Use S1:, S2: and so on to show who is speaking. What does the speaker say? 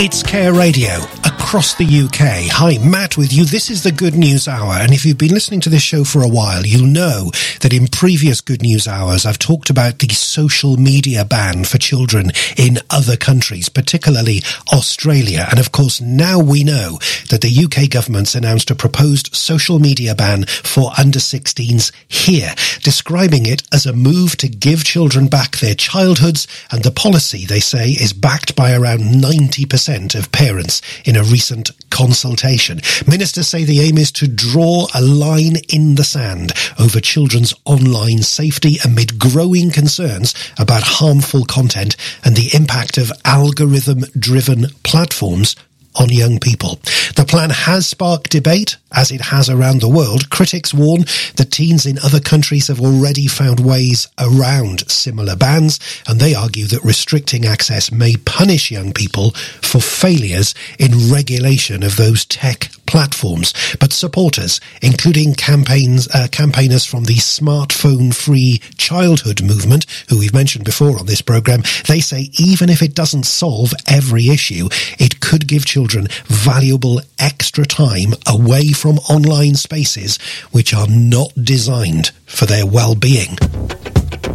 S1: It's Care Radio across the UK. Hi, Matt with you. This is the Good News Hour, and if you've been listening to this show for a while, you'll know that in previous Good News Hours I've talked about the social media ban for children in other countries, particularly Australia. And of course, now we know that the UK government's announced a proposed social media ban for under-16s here, describing it as a move to give children back their childhoods, and the policy, they say, is backed by around 90% of parents in a recent consultation. Ministers say the aim is to draw a line in the sand over children's online safety amid growing concerns about harmful content and the impact of algorithm-driven platforms on young people. The plan has sparked debate, as it has around the world. Critics warn that teens in other countries have already found ways around similar bans, and they argue that restricting access may punish young people for failures in regulation of those tech platforms. But supporters, including campaigners from the smartphone-free childhood movement, who we've mentioned before on this programme, they say even if it doesn't solve every issue, it could give children valuable extra time away from online spaces which are not designed for their well-being.